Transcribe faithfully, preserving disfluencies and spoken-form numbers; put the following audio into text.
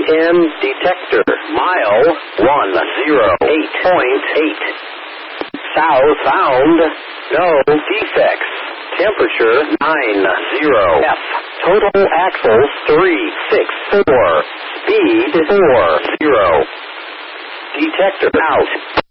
ten detector. Mile one zero eight point eight. South bound. No defects. Temperature nine zero F. Total axles three six four. Speed four zero. Detector out.